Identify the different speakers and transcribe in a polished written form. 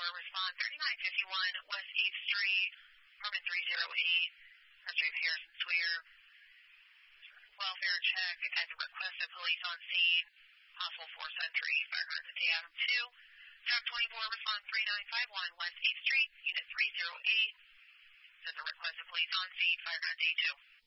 Speaker 1: respond 3951 West 8th Street, apartment 308, Street Harrison Swear. Welfare check and request of police on scene. Possible 4th Century, Firearms at AM 2. Staff 24, respond 3951 West 8th Street, Unit 308. Says a request of police on scene, Firearms at A2.